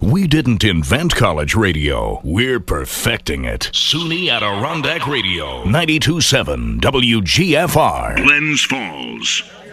We didn't invent college radio. We're perfecting it. SUNY Adirondack Radio. 92.7 WGFR. Glens Falls.